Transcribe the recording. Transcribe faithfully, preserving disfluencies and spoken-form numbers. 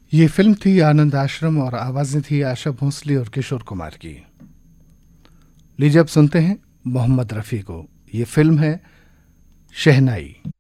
ये फिल्म थी आनंद आश्रम और आवाजें थी आशा भोसले और किशोर कुमार की। लीजिए अब सुनते हैं मोहम्मद रफ़ी को। ये फिल्म है शहनाई।